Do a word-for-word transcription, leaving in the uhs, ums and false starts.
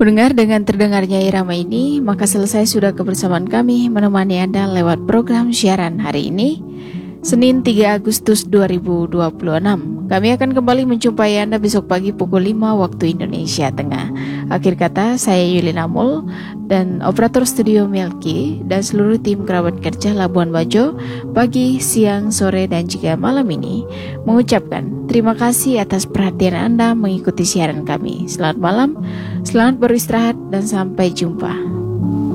Mendengar dengan terdengarnya irama ini, maka selesai sudah kebersamaan kami menemani Anda lewat program siaran hari ini, Senin tiga Agustus dua ribu dua puluh enam. Kami akan kembali menjumpai Anda besok pagi pukul lima waktu Indonesia Tengah. Akhir kata, saya Yulina Mul dan operator studio Melki dan seluruh tim kerabat kerja Labuan Bajo pagi, siang, sore, dan juga malam ini mengucapkan terima kasih atas perhatian Anda mengikuti siaran kami. Selamat malam, selamat beristirahat, dan sampai jumpa.